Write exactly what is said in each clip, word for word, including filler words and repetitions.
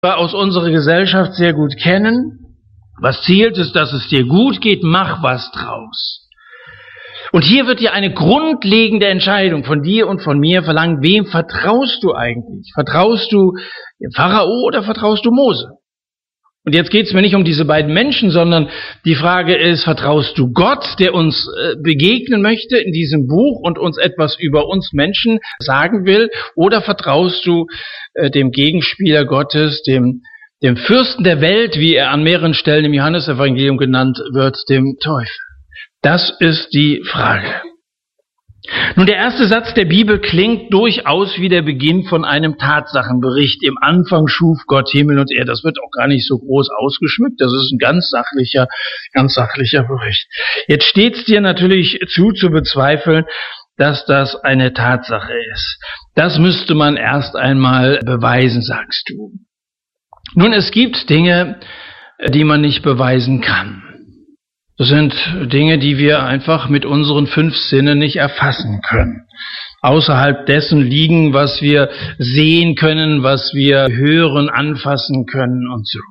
aus unserer Gesellschaft sehr gut kennen. Was zielt ist, dass es dir gut geht, mach was draus. Und hier wird dir eine grundlegende Entscheidung von dir und von mir verlangt. Wem vertraust du eigentlich? Vertraust du dem Pharao oder vertraust du Mose? Und jetzt geht es mir nicht um diese beiden Menschen, sondern die Frage ist, vertraust du Gott, der uns äh, begegnen möchte in diesem Buch und uns etwas über uns Menschen sagen will, oder vertraust du äh, dem Gegenspieler Gottes, dem, dem Fürsten der Welt, wie er an mehreren Stellen im Johannesevangelium genannt wird, dem Teufel? Das ist die Frage. Nun, der erste Satz der Bibel klingt durchaus wie der Beginn von einem Tatsachenbericht. Im Anfang schuf Gott Himmel und Erde. Das wird auch gar nicht so groß ausgeschmückt. Das ist ein ganz sachlicher, ganz sachlicher Bericht. Jetzt steht es dir natürlich zu, zu bezweifeln, dass das eine Tatsache ist. Das müsste man erst einmal beweisen, sagst du. Nun, es gibt Dinge, die man nicht beweisen kann. Das sind Dinge, die wir einfach mit unseren fünf Sinnen nicht erfassen können. Außerhalb dessen liegen, was wir sehen können, was wir hören, anfassen können und so.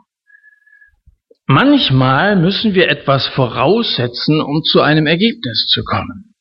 Manchmal müssen wir etwas voraussetzen, um zu einem Ergebnis zu kommen.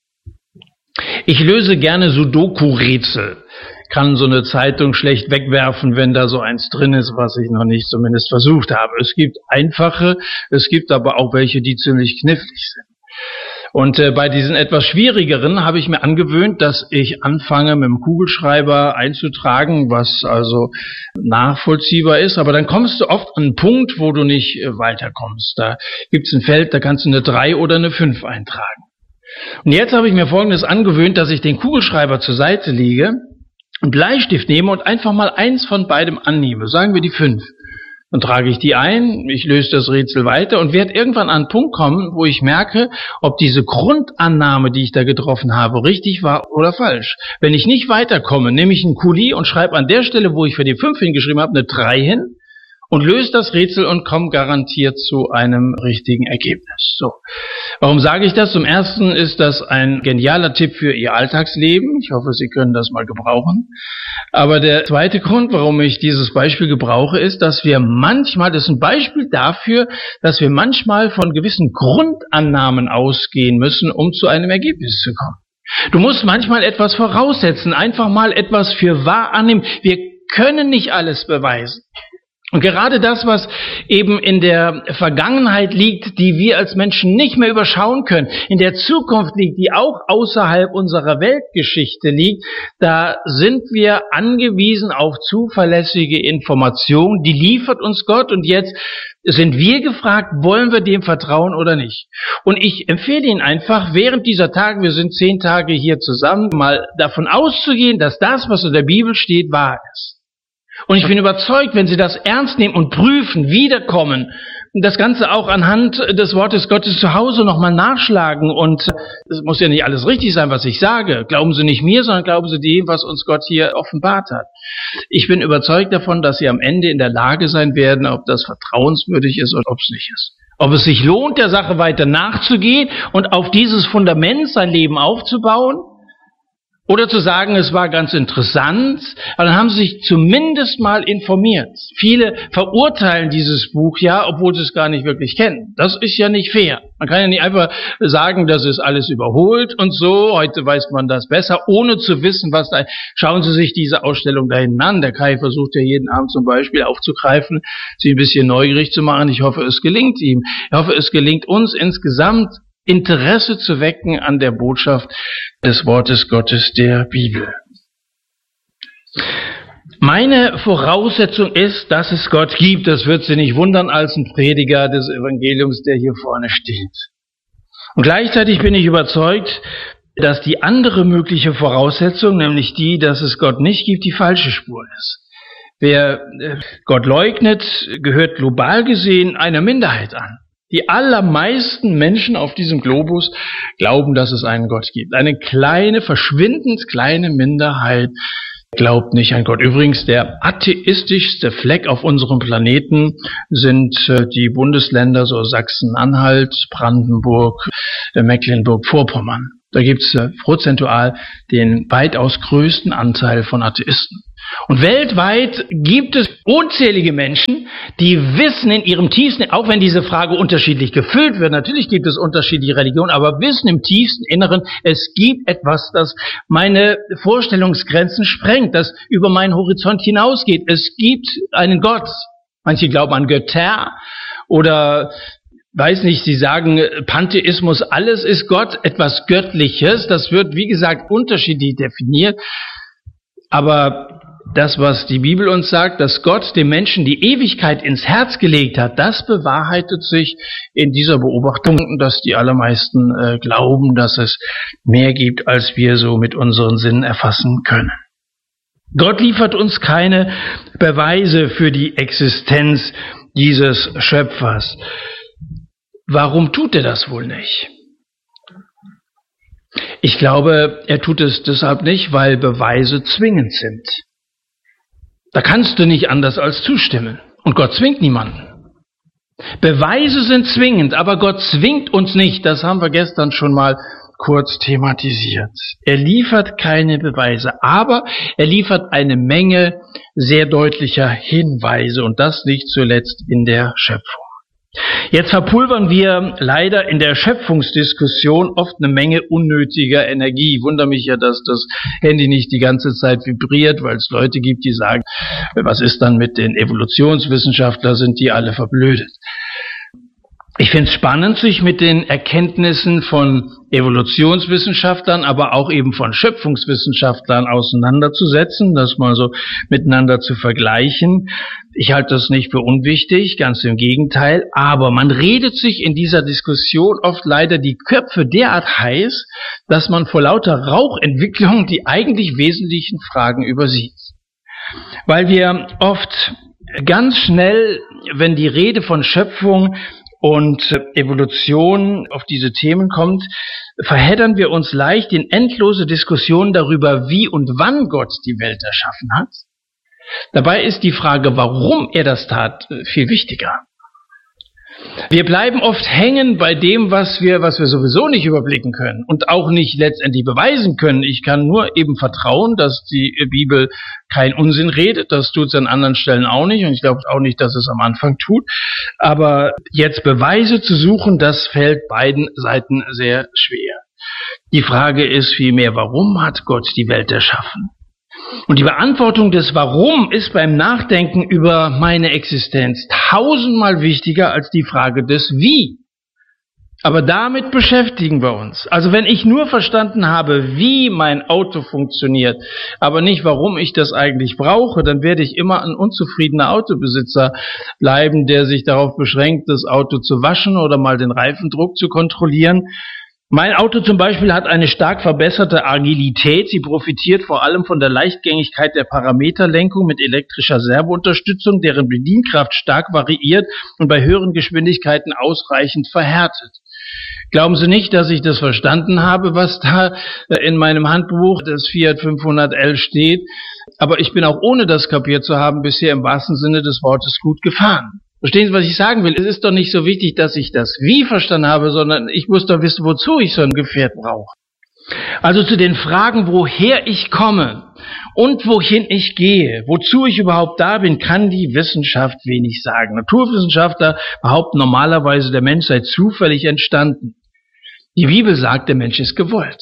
Ich löse gerne Sudoku-Rätsel. Kann so eine Zeitung schlecht wegwerfen, wenn da so eins drin ist, was ich noch nicht zumindest versucht habe. Es gibt einfache, es gibt aber auch welche, die ziemlich knifflig sind. Und äh, bei diesen etwas schwierigeren habe ich mir angewöhnt, dass ich anfange, mit dem Kugelschreiber einzutragen, was also nachvollziehbar ist. Aber dann kommst du oft an einen Punkt, wo du nicht äh, weiterkommst. Da gibt es ein Feld, da kannst du eine drei oder eine fünf eintragen. Und jetzt habe ich mir Folgendes angewöhnt, dass ich den Kugelschreiber zur Seite lege, einen Bleistift nehme und einfach mal eins von beidem annehme. Sagen wir die fünf. Dann trage ich die ein, ich löse das Rätsel weiter und werde irgendwann an einen Punkt kommen, wo ich merke, ob diese Grundannahme, die ich da getroffen habe, richtig war oder falsch. Wenn ich nicht weiterkomme, nehme ich einen Kuli und schreibe an der Stelle, wo ich für die fünf hingeschrieben habe, eine drei hin und löse das Rätsel und komme garantiert zu einem richtigen Ergebnis. So. Warum sage ich das? Zum Ersten ist das ein genialer Tipp für Ihr Alltagsleben. Ich hoffe, Sie können das mal gebrauchen. Aber der zweite Grund, warum ich dieses Beispiel gebrauche, ist, dass wir manchmal, das ist ein Beispiel dafür, dass wir manchmal von gewissen Grundannahmen ausgehen müssen, um zu einem Ergebnis zu kommen. Du musst manchmal etwas voraussetzen, einfach mal etwas für wahr annehmen. Wir können nicht alles beweisen. Und gerade das, was eben in der Vergangenheit liegt, die wir als Menschen nicht mehr überschauen können, in der Zukunft liegt, die auch außerhalb unserer Weltgeschichte liegt, da sind wir angewiesen auf zuverlässige Informationen, die liefert uns Gott und jetzt sind wir gefragt, wollen wir dem vertrauen oder nicht? Und ich empfehle Ihnen einfach, während dieser Tage, wir sind zehn Tage hier zusammen, mal davon auszugehen, dass das, was in der Bibel steht, wahr ist. Und ich bin überzeugt, wenn Sie das ernst nehmen und prüfen, wiederkommen, das Ganze auch anhand des Wortes Gottes zu Hause nochmal nachschlagen und es muss ja nicht alles richtig sein, was ich sage. Glauben Sie nicht mir, sondern glauben Sie dem, was uns Gott hier offenbart hat. Ich bin überzeugt davon, dass Sie am Ende in der Lage sein werden, ob das vertrauenswürdig ist oder ob es nicht ist. Ob es sich lohnt, der Sache weiter nachzugehen und auf dieses Fundament sein Leben aufzubauen. Oder zu sagen, es war ganz interessant, aber dann haben sie sich zumindest mal informiert. Viele verurteilen dieses Buch ja, obwohl sie es gar nicht wirklich kennen. Das ist ja nicht fair. Man kann ja nicht einfach sagen, das ist alles überholt und so, heute weiß man das besser, ohne zu wissen, was da ist. Schauen Sie sich diese Ausstellung da hinten an. Der Kai versucht ja jeden Abend zum Beispiel aufzugreifen, sie ein bisschen neugierig zu machen. Ich hoffe, es gelingt ihm. Ich hoffe, es gelingt uns insgesamt, Interesse zu wecken an der Botschaft des Wortes Gottes der Bibel. Meine Voraussetzung ist, dass es Gott gibt. Das wird Sie nicht wundern als ein Prediger des Evangeliums, der hier vorne steht. Und gleichzeitig bin ich überzeugt, dass die andere mögliche Voraussetzung, nämlich die, dass es Gott nicht gibt, die falsche Spur ist. Wer Gott leugnet, gehört global gesehen einer Minderheit an. Die allermeisten Menschen auf diesem Globus glauben, dass es einen Gott gibt. Eine kleine, verschwindend kleine Minderheit glaubt nicht an Gott. Übrigens, der atheistischste Fleck auf unserem Planeten sind die Bundesländer so Sachsen-Anhalt, Brandenburg, Mecklenburg-Vorpommern. Da gibt es prozentual den weitaus größten Anteil von Atheisten. Und weltweit gibt es unzählige Menschen, die wissen in ihrem tiefsten, auch wenn diese Frage unterschiedlich gefüllt wird, natürlich gibt es unterschiedliche Religionen, aber wissen im tiefsten Inneren, es gibt etwas, das meine Vorstellungsgrenzen sprengt, das über meinen Horizont hinausgeht. Es gibt einen Gott. Manche glauben an Götter oder weiß nicht, sie sagen Pantheismus, alles ist Gott, etwas Göttliches. Das wird, wie gesagt, unterschiedlich definiert. Aber das, was die Bibel uns sagt, dass Gott dem Menschen die Ewigkeit ins Herz gelegt hat, das bewahrheitet sich in dieser Beobachtung, dass die allermeisten äh, glauben, dass es mehr gibt, als wir so mit unseren Sinnen erfassen können. Gott liefert uns keine Beweise für die Existenz dieses Schöpfers. Warum tut er das wohl nicht? Ich glaube, er tut es deshalb nicht, weil Beweise zwingend sind. Da kannst du nicht anders als zustimmen. Und Gott zwingt niemanden. Beweise sind zwingend, aber Gott zwingt uns nicht. Das haben wir gestern schon mal kurz thematisiert. Er liefert keine Beweise, aber er liefert eine Menge sehr deutlicher Hinweise und das nicht zuletzt in der Schöpfung. Jetzt verpulvern wir leider in der Schöpfungsdiskussion oft eine Menge unnötiger Energie. Ich wundere mich ja, dass das Handy nicht die ganze Zeit vibriert, weil es Leute gibt, die sagen, was ist dann mit den Evolutionswissenschaftlern, sind die alle verblödet. Ich finde es spannend, sich mit den Erkenntnissen von Evolutionswissenschaftlern, aber auch eben von Schöpfungswissenschaftlern auseinanderzusetzen, das mal so miteinander zu vergleichen. Ich halte das nicht für unwichtig, ganz im Gegenteil, aber man redet sich in dieser Diskussion oft leider die Köpfe derart heiß, dass man vor lauter Rauchentwicklung die eigentlich wesentlichen Fragen übersieht. Weil wir oft ganz schnell, wenn die Rede von Schöpfung und Evolution auf diese Themen kommt, verheddern wir uns leicht in endlose Diskussionen darüber, wie und wann Gott die Welt erschaffen hat. Dabei ist die Frage, warum er das tat, viel wichtiger. Wir bleiben oft hängen bei dem, was wir, was wir sowieso nicht überblicken können und auch nicht letztendlich beweisen können. Ich kann nur eben vertrauen, dass die Bibel keinen Unsinn redet. Das tut es an anderen Stellen auch nicht und ich glaube auch nicht, dass es am Anfang tut. Aber jetzt Beweise zu suchen, das fällt beiden Seiten sehr schwer. Die Frage ist vielmehr, warum hat Gott die Welt erschaffen? Und die Beantwortung des Warum ist beim Nachdenken über meine Existenz tausendmal wichtiger als die Frage des Wie. Aber damit beschäftigen wir uns. Also wenn ich nur verstanden habe, wie mein Auto funktioniert, aber nicht, warum ich das eigentlich brauche, dann werde ich immer ein unzufriedener Autobesitzer bleiben, der sich darauf beschränkt, das Auto zu waschen oder mal den Reifendruck zu kontrollieren. Mein Auto zum Beispiel hat eine stark verbesserte Agilität. Sie profitiert vor allem von der Leichtgängigkeit der Parameterlenkung mit elektrischer Servounterstützung, deren Bedienkraft stark variiert und bei höheren Geschwindigkeiten ausreichend verhärtet. Glauben Sie nicht, dass ich das verstanden habe, was da in meinem Handbuch des Fiat fünfhundert L steht, aber ich bin auch ohne das kapiert zu haben bisher im wahrsten Sinne des Wortes gut gefahren. Verstehen Sie, was ich sagen will? Es ist doch nicht so wichtig, dass ich das Wie verstanden habe, sondern ich muss doch wissen, wozu ich so ein Gefährt brauche. Also zu den Fragen, woher ich komme und wohin ich gehe, wozu ich überhaupt da bin, kann die Wissenschaft wenig sagen. Naturwissenschaftler behaupten normalerweise, der Mensch sei zufällig entstanden. Die Bibel sagt, der Mensch ist gewollt.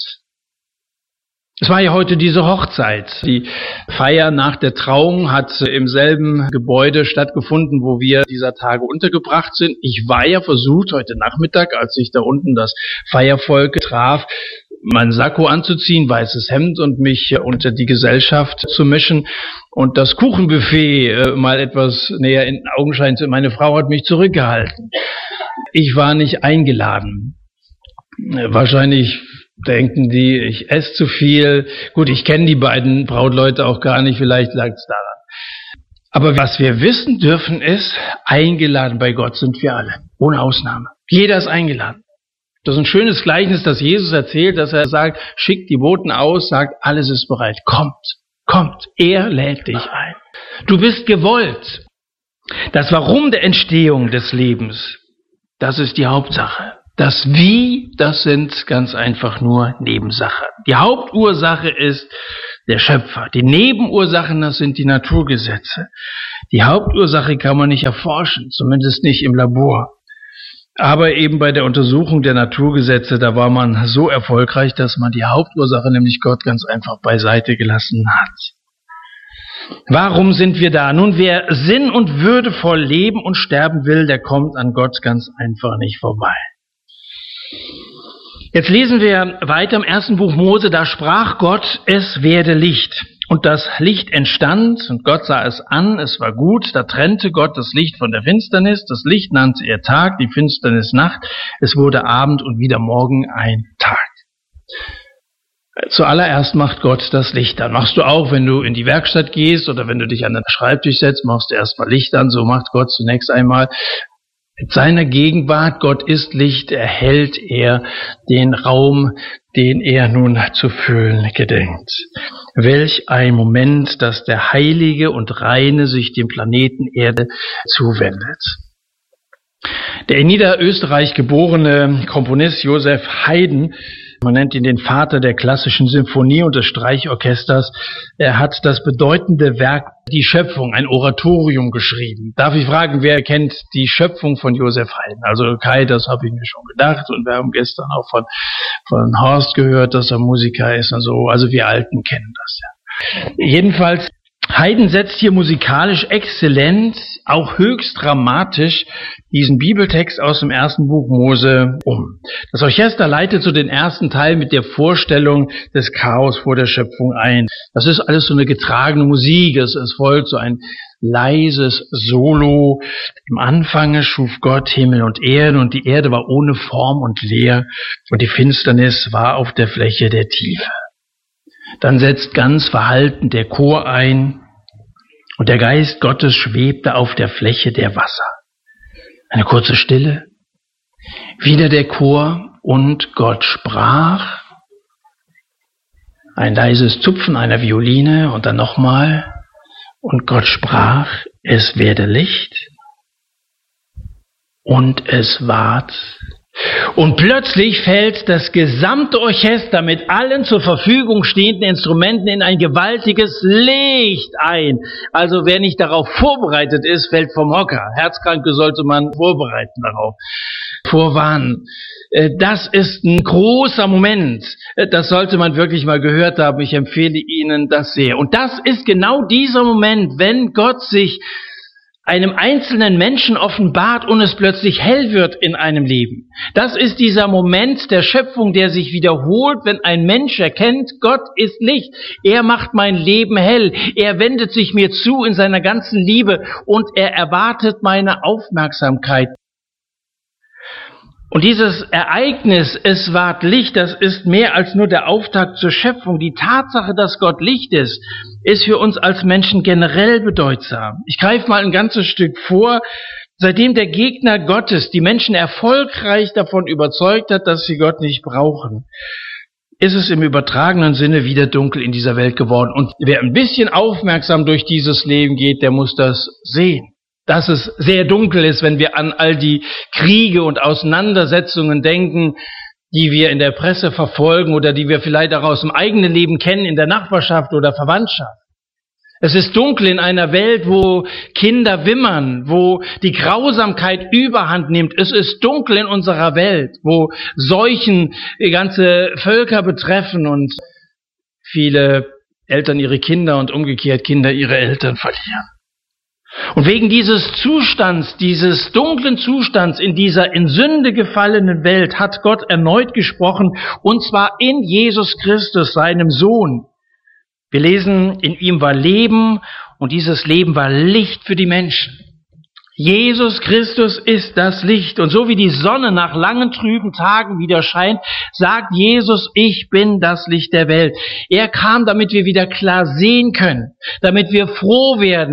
Es war ja heute diese Hochzeit. Die Feier nach der Trauung hat im selben Gebäude stattgefunden, wo wir dieser Tage untergebracht sind. Ich war ja versucht, heute Nachmittag, als sich da unten das Feiervolk traf, mein Sakko anzuziehen, weißes Hemd und mich unter die Gesellschaft zu mischen und das Kuchenbuffet äh, mal etwas näher in den Augenschein zu. Meine Frau hat mich zurückgehalten. Ich war nicht eingeladen. Wahrscheinlich denken die, ich esse zu viel. Gut, ich kenne die beiden Brautleute auch gar nicht, vielleicht lag es daran. Aber was wir wissen dürfen ist, eingeladen bei Gott sind wir alle, ohne Ausnahme. Jeder ist eingeladen. Das ist ein schönes Gleichnis, das Jesus erzählt, dass er sagt, schickt die Boten aus, sagt, alles ist bereit, kommt, kommt, er lädt dich ein. Du bist gewollt. Das Warum der Entstehung des Lebens, das ist die Hauptsache. Das Wie, das sind ganz einfach nur Nebensache. Die Hauptursache ist, der Schöpfer. Die Nebenursachen, das sind die Naturgesetze. Die Hauptursache kann man nicht erforschen, zumindest nicht im Labor. Aber eben bei der Untersuchung der Naturgesetze, da war man so erfolgreich, dass man die Hauptursache, nämlich Gott, ganz einfach beiseite gelassen hat. Warum sind wir da? Nun, wer sinn- und würdevoll leben und sterben will, der kommt an Gott ganz einfach nicht vorbei. Jetzt lesen wir weiter im ersten Buch Mose, da sprach Gott, es werde Licht. Und das Licht entstand, und Gott sah es an, es war gut, da trennte Gott das Licht von der Finsternis, das Licht nannte er Tag, die Finsternis Nacht, es wurde Abend und wieder Morgen ein Tag. Zuallererst macht Gott das Licht an. Machst du auch, wenn du in die Werkstatt gehst oder wenn du dich an den Schreibtisch setzt, machst du erstmal Licht an, so macht Gott zunächst einmal. Mit seiner Gegenwart, Gott ist Licht, erhält er den Raum, den er nun zu füllen gedenkt. Welch ein Moment, dass der Heilige und Reine sich dem Planeten Erde zuwendet. Der in Niederösterreich geborene Komponist Joseph Haydn, man nennt ihn den Vater der klassischen Symphonie und des Streichorchesters, er hat das bedeutende Werk Die Schöpfung, ein Oratorium geschrieben. Darf ich fragen, wer kennt die Schöpfung von Joseph Haydn? Also Kai, das habe ich mir schon gedacht, und wir haben gestern auch von, von Horst gehört, dass er Musiker ist und so. Also wir Alten kennen das ja. Jedenfalls, Haydn setzt hier musikalisch exzellent, auch höchst dramatisch, diesen Bibeltext aus dem ersten Buch Mose um. Das Orchester leitet so den ersten Teil mit der Vorstellung des Chaos vor der Schöpfung ein. Das ist alles so eine getragene Musik, es, es folgt so ein leises Solo. Im Anfange schuf Gott Himmel und Erde, und die Erde war ohne Form und leer, und die Finsternis war auf der Fläche der Tiefe. Dann setzt ganz verhalten der Chor ein, und der Geist Gottes schwebte auf der Fläche der Wasser. Eine kurze Stille, wieder der Chor, und Gott sprach. Ein leises Zupfen einer Violine, und dann nochmal, und Gott sprach, es werde Licht, und es ward. Und plötzlich fällt das gesamte Orchester mit allen zur Verfügung stehenden Instrumenten in ein gewaltiges Licht ein. Also wer nicht darauf vorbereitet ist, fällt vom Hocker. Herzkranke sollte man vorbereiten darauf. Vorwarnen. Das ist ein großer Moment. Das sollte man wirklich mal gehört haben. Ich empfehle Ihnen das sehr. Und das ist genau dieser Moment, wenn Gott sich einem einzelnen Menschen offenbart und es plötzlich hell wird in einem Leben. Das ist dieser Moment der Schöpfung, der sich wiederholt, wenn ein Mensch erkennt, Gott ist Licht. Er macht mein Leben hell. Er wendet sich mir zu in seiner ganzen Liebe und er erwartet meine Aufmerksamkeit. Und dieses Ereignis, es ward Licht, das ist mehr als nur der Auftakt zur Schöpfung. Die Tatsache, dass Gott Licht ist, ist für uns als Menschen generell bedeutsam. Ich greife mal ein ganzes Stück vor. Seitdem der Gegner Gottes die Menschen erfolgreich davon überzeugt hat, dass sie Gott nicht brauchen, ist es im übertragenen Sinne wieder dunkel in dieser Welt geworden. Und wer ein bisschen aufmerksam durch dieses Leben geht, der muss das sehen. Dass es sehr dunkel ist, wenn wir an all die Kriege und Auseinandersetzungen denken, die wir in der Presse verfolgen oder die wir vielleicht auch aus dem eigenen Leben kennen, in der Nachbarschaft oder Verwandtschaft. Es ist dunkel in einer Welt, wo Kinder wimmern, wo die Grausamkeit Überhand nimmt. Es ist dunkel in unserer Welt, wo Seuchen ganze Völker betreffen und viele Eltern ihre Kinder und umgekehrt Kinder ihre Eltern verlieren. Und wegen dieses Zustands, dieses dunklen Zustands in dieser in Sünde gefallenen Welt hat Gott erneut gesprochen, und zwar in Jesus Christus, seinem Sohn. Wir lesen, in ihm war Leben, und dieses Leben war Licht für die Menschen. Jesus Christus ist das Licht, und so wie die Sonne nach langen trüben Tagen wieder scheint, sagt Jesus, ich bin das Licht der Welt. Er kam, damit wir wieder klar sehen können, damit wir froh werden,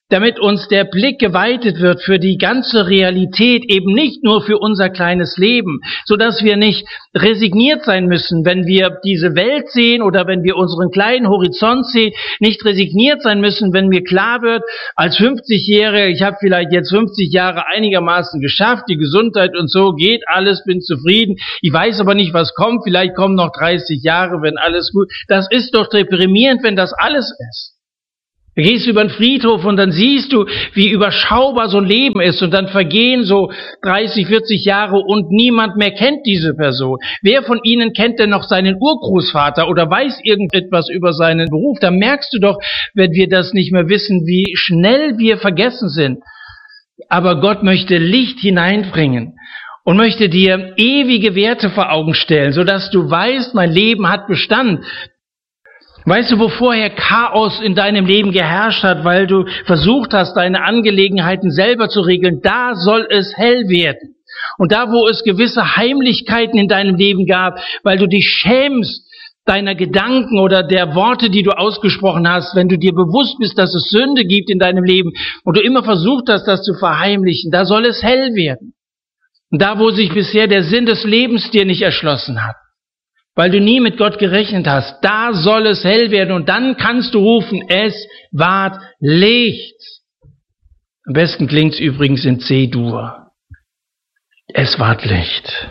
damit uns der Blick geweitet wird für die ganze Realität, eben nicht nur für unser kleines Leben, so dass wir nicht resigniert sein müssen, wenn wir diese Welt sehen oder wenn wir unseren kleinen Horizont sehen, nicht resigniert sein müssen, wenn mir klar wird, als fünfzigjähriger, ich habe vielleicht jetzt fünfzig Jahre einigermaßen geschafft, die Gesundheit und so geht alles, bin zufrieden, ich weiß aber nicht, was kommt, vielleicht kommen noch dreißig Jahre, wenn alles gut, das ist doch deprimierend, wenn das alles ist. Du gehst über den Friedhof und dann siehst du, wie überschaubar so ein Leben ist und dann vergehen so dreißig, vierzig Jahre und niemand mehr kennt diese Person. Wer von Ihnen kennt denn noch seinen Urgroßvater oder weiß irgendetwas über seinen Beruf? Da merkst du doch, wenn wir das nicht mehr wissen, wie schnell wir vergessen sind. Aber Gott möchte Licht hineinbringen und möchte dir ewige Werte vor Augen stellen, sodass du weißt, mein Leben hat Bestand. Weißt du, wo vorher Chaos in deinem Leben geherrscht hat, weil du versucht hast, deine Angelegenheiten selber zu regeln, da soll es hell werden. Und da, wo es gewisse Heimlichkeiten in deinem Leben gab, weil du dich schämst deiner Gedanken oder der Worte, die du ausgesprochen hast, wenn du dir bewusst bist, dass es Sünde gibt in deinem Leben und du immer versucht hast, das zu verheimlichen, da soll es hell werden. Und da, wo sich bisher der Sinn des Lebens dir nicht erschlossen hat, weil du nie mit Gott gerechnet hast, da soll es hell werden und dann kannst du rufen, es ward Licht. Am besten klingt's übrigens in C-Dur. Es ward Licht.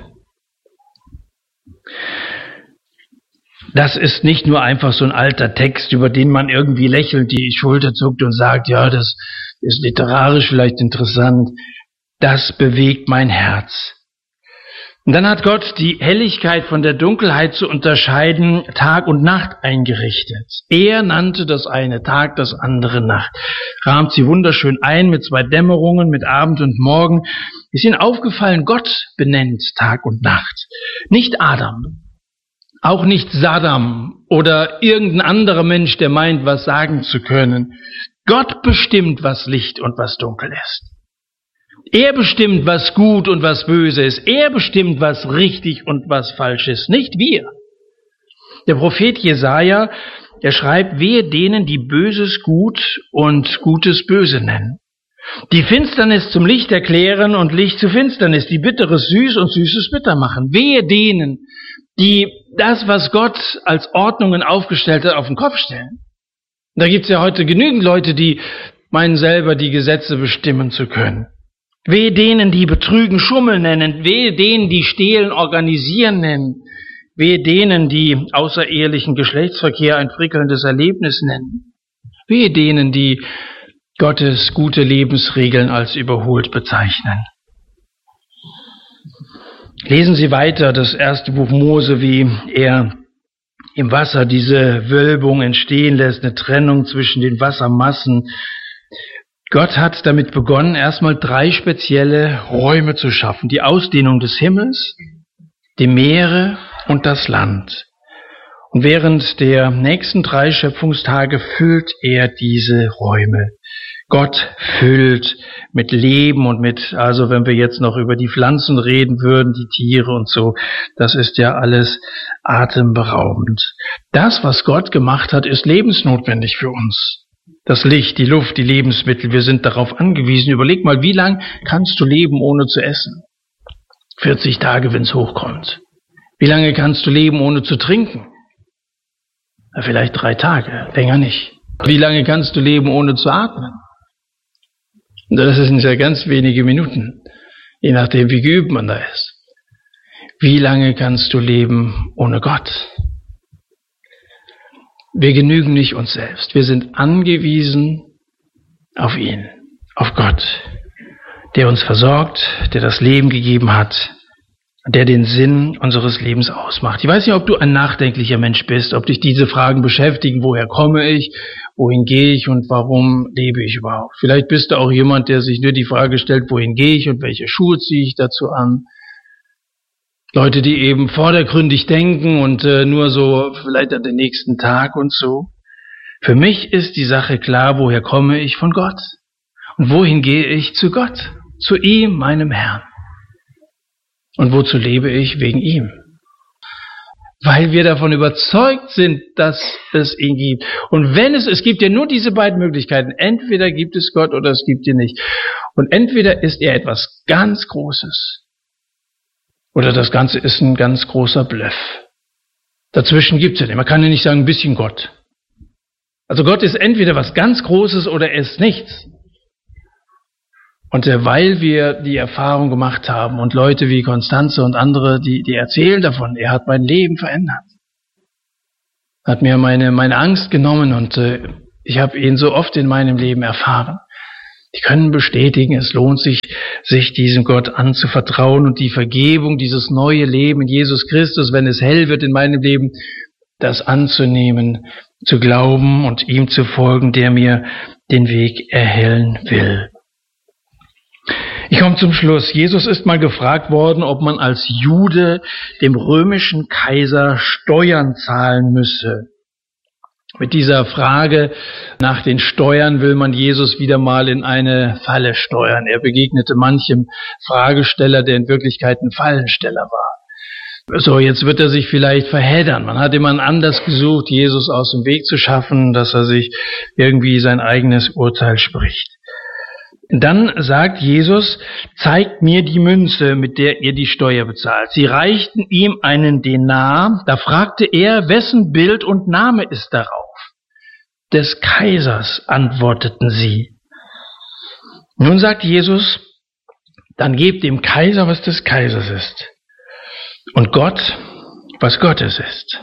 Das ist nicht nur einfach so ein alter Text, über den man irgendwie lächelnd die Schulter zuckt und sagt, ja, das ist literarisch vielleicht interessant. Das bewegt mein Herz. Und dann hat Gott die Helligkeit von der Dunkelheit zu unterscheiden, Tag und Nacht eingerichtet. Er nannte das eine Tag, das andere Nacht. Rahmt sie wunderschön ein mit zwei Dämmerungen, mit Abend und Morgen. Ist Ihnen aufgefallen, Gott benennt Tag und Nacht. Nicht Adam, auch nicht Saddam oder irgendein anderer Mensch, der meint, was sagen zu können. Gott bestimmt, was Licht und was dunkel ist. Er bestimmt, was gut und was böse ist. Er bestimmt, was richtig und was falsch ist, nicht wir. Der Prophet Jesaja, er schreibt, wehe denen, die Böses gut und Gutes böse nennen. Die Finsternis zum Licht erklären und Licht zu Finsternis, die Bitteres süß und Süßes bitter machen. Wehe denen, die das, was Gott als Ordnungen aufgestellt hat, auf den Kopf stellen. Da gibt's ja heute genügend Leute, die meinen selber die Gesetze bestimmen zu können. Wehe denen, die Betrügen Schummel nennen, wehe denen, die Stehlen organisieren nennen, wehe denen, die außerehelichen Geschlechtsverkehr ein prickelndes Erlebnis nennen, wehe denen, die Gottes gute Lebensregeln als überholt bezeichnen. Lesen Sie weiter das erste Buch Mose, wie er im Wasser diese Wölbung entstehen lässt, eine Trennung zwischen den Wassermassen. Gott hat damit begonnen, erstmal drei spezielle Räume zu schaffen. Die Ausdehnung des Himmels, die Meere und das Land. Und während der nächsten drei Schöpfungstage füllt er diese Räume. Gott füllt mit Leben und mit, also wenn wir jetzt noch über die Pflanzen reden würden, die Tiere und so, das ist ja alles atemberaubend. Das, was Gott gemacht hat, ist lebensnotwendig für uns. Das Licht, die Luft, die Lebensmittel, wir sind darauf angewiesen. Überleg mal, wie lang kannst du leben, ohne zu essen? vierzig Tage, wenn es hochkommt. Wie lange kannst du leben, ohne zu trinken? Na, vielleicht drei Tage, länger nicht. Wie lange kannst du leben, ohne zu atmen? Das sind ja ganz wenige Minuten, je nachdem, wie geübt man da ist. Wie lange kannst du leben ohne Gott? Wir genügen nicht uns selbst. Wir sind angewiesen auf ihn, auf Gott, der uns versorgt, der das Leben gegeben hat, der den Sinn unseres Lebens ausmacht. Ich weiß nicht, ob du ein nachdenklicher Mensch bist, ob dich diese Fragen beschäftigen, woher komme ich, wohin gehe ich und warum lebe ich überhaupt. Vielleicht bist du auch jemand, der sich nur die Frage stellt, wohin gehe ich und welche Schuhe ziehe ich dazu an. Leute, die eben vordergründig denken und äh, nur so vielleicht an den nächsten Tag und so. Für mich ist die Sache klar, woher komme ich von Gott? Und wohin gehe ich zu Gott? Zu ihm, meinem Herrn. Und wozu lebe ich? Wegen ihm. weil wir davon überzeugt sind, dass es ihn gibt. Und wenn es, es gibt ja nur diese beiden Möglichkeiten, entweder gibt es Gott oder es gibt ihn nicht. Und entweder ist er etwas ganz Großes oder das Ganze ist ein ganz großer Bluff. Dazwischen gibt es ja nicht. Man kann ja nicht sagen, ein bisschen Gott. Also Gott ist entweder was ganz Großes oder er ist nichts. Und weil wir die Erfahrung gemacht haben und Leute wie Konstanze und andere, die, die erzählen davon, er hat mein Leben verändert. Hat mir meine, meine Angst genommen und äh, ich habe ihn so oft in meinem Leben erfahren. Die können bestätigen, es lohnt sich, sich diesem Gott anzuvertrauen und die Vergebung, dieses neue Leben in Jesus Christus, wenn es hell wird in meinem Leben, das anzunehmen, zu glauben und ihm zu folgen, der mir den Weg erhellen will. Ich komme zum Schluss. Jesus ist mal gefragt worden, ob man als Jude dem römischen Kaiser Steuern zahlen müsse. Mit dieser Frage nach den Steuern will man Jesus wieder mal in eine Falle steuern. Er begegnete manchem Fragesteller, der in Wirklichkeit ein Fallensteller war. So, jetzt wird er sich vielleicht verheddern. Man hat jemand anders gesucht, Jesus aus dem Weg zu schaffen, dass er sich irgendwie sein eigenes Urteil spricht. Dann sagt Jesus, zeigt mir die Münze, mit der ihr die Steuer bezahlt. Sie reichten ihm einen Denar. Da fragte er, wessen Bild und Name ist darauf? Des Kaisers, antworteten sie. Nun sagt Jesus, dann gebt dem Kaiser, was des Kaisers ist. Und Gott, was Gottes ist.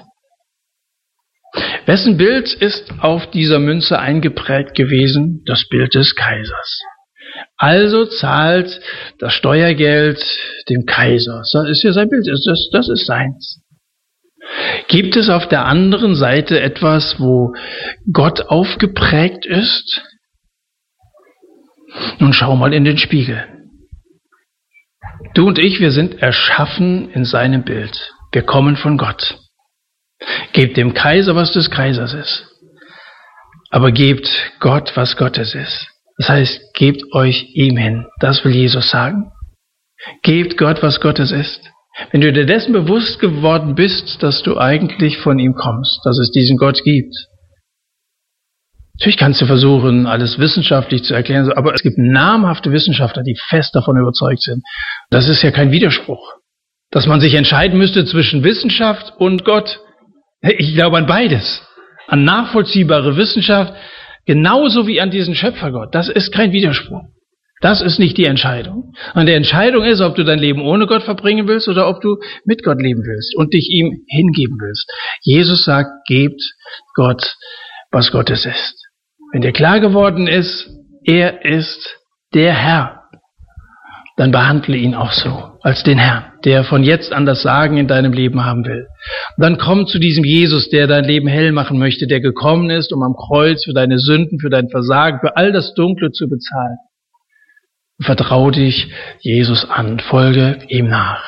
Wessen Bild ist auf dieser Münze eingeprägt gewesen? Das Bild des Kaisers. Also zahlt das Steuergeld dem Kaiser. Das ist ja sein Bild, das, das ist seins. Gibt es auf der anderen Seite etwas, wo Gott aufgeprägt ist? Nun schau mal in den Spiegel. Du und ich, wir sind erschaffen in seinem Bild. Wir kommen von Gott. Gebt dem Kaiser, was des Kaisers ist. Aber gebt Gott, was Gottes ist. Das heißt, gebt euch ihm hin. Das will Jesus sagen. Gebt Gott, was Gottes ist. Wenn du dir dessen bewusst geworden bist, dass du eigentlich von ihm kommst, dass es diesen Gott gibt. Natürlich kannst du versuchen, alles wissenschaftlich zu erklären, aber es gibt namhafte Wissenschaftler, die fest davon überzeugt sind. Das ist ja kein Widerspruch. Dass man sich entscheiden müsste zwischen Wissenschaft und Gott. Ich glaube an beides. An nachvollziehbare Wissenschaft, genauso wie an diesen Schöpfergott. Das ist kein Widerspruch. Das ist nicht die Entscheidung. Und die Entscheidung ist, ob du dein Leben ohne Gott verbringen willst oder ob du mit Gott leben willst und dich ihm hingeben willst. Jesus sagt, gebt Gott, was Gottes ist. Wenn dir klar geworden ist, er ist der Herr, dann behandle ihn auch so, als den Herrn, der von jetzt an das Sagen in deinem Leben haben will. Und dann komm zu diesem Jesus, der dein Leben hell machen möchte, der gekommen ist, um am Kreuz für deine Sünden, für dein Versagen, für all das Dunkle zu bezahlen. Vertraue dich Jesus an, folge ihm nach.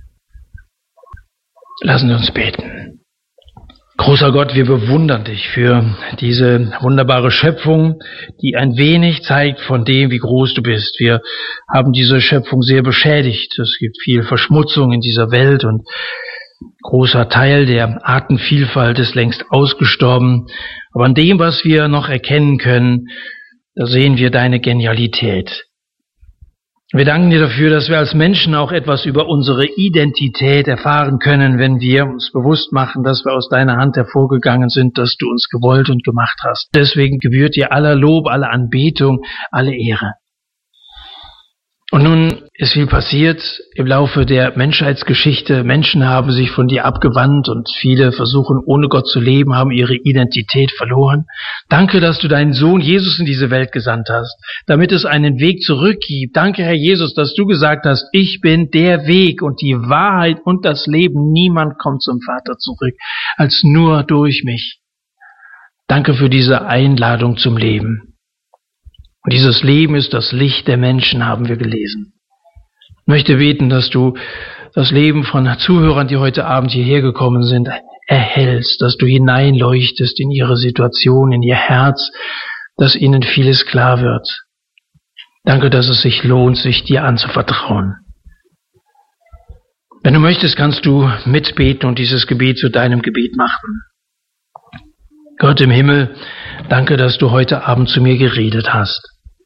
Lassen wir uns beten. Großer Gott, wir bewundern dich für diese wunderbare Schöpfung, die ein wenig zeigt von dem, wie groß du bist. Wir haben diese Schöpfung sehr beschädigt. Es gibt viel Verschmutzung in dieser Welt und ein großer Teil der Artenvielfalt ist längst ausgestorben. Aber an dem, was wir noch erkennen können, da sehen wir deine Genialität. Wir danken dir dafür, dass wir als Menschen auch etwas über unsere Identität erfahren können, wenn wir uns bewusst machen, dass wir aus deiner Hand hervorgegangen sind, dass du uns gewollt und gemacht hast. Deswegen gebührt dir aller Lob, alle Anbetung, alle Ehre. Und nun ist viel passiert im Laufe der Menschheitsgeschichte. Menschen haben sich von dir abgewandt und viele versuchen, ohne Gott zu leben, haben ihre Identität verloren. Danke, dass du deinen Sohn Jesus in diese Welt gesandt hast, damit es einen Weg zurück gibt. Danke, Herr Jesus, dass du gesagt hast, ich bin der Weg und die Wahrheit und das Leben. Niemand kommt zum Vater zurück, als nur durch mich. Danke für diese Einladung zum Leben. Und dieses Leben ist das Licht der Menschen, haben wir gelesen. Ich möchte beten, dass du das Leben von Zuhörern, die heute Abend hierher gekommen sind, erhellst, dass du hineinleuchtest in ihre Situation, in ihr Herz, dass ihnen vieles klar wird. Danke, dass es sich lohnt, sich dir anzuvertrauen. Wenn du möchtest, kannst du mitbeten und dieses Gebet zu deinem Gebet machen. Gott im Himmel, danke, dass du heute Abend zu mir geredet hast.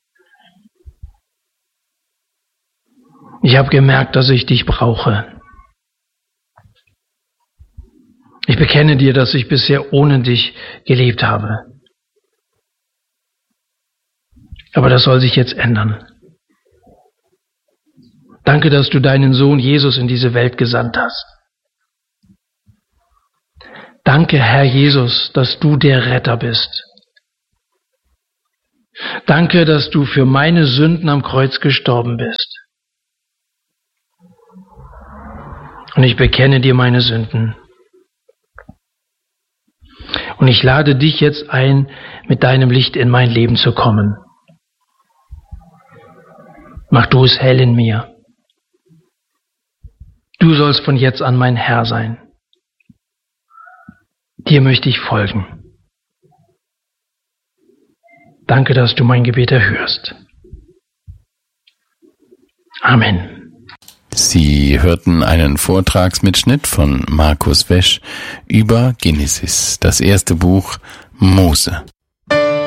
Ich habe gemerkt, dass ich dich brauche. Ich bekenne dir, dass ich bisher ohne dich gelebt habe. Aber das soll sich jetzt ändern. Danke, dass du deinen Sohn Jesus in diese Welt gesandt hast. Danke, Herr Jesus, dass du der Retter bist. Danke, dass du für meine Sünden am Kreuz gestorben bist. Und ich bekenne dir meine Sünden. Und ich lade dich jetzt ein, mit deinem Licht in mein Leben zu kommen. Mach du es hell in mir. Du sollst von jetzt an mein Herr sein. Dir möchte ich folgen. Danke, dass du mein Gebet erhörst. Amen. Sie hörten einen Vortragsmitschnitt von Markus Wesch über Genesis, das erste Buch Mose.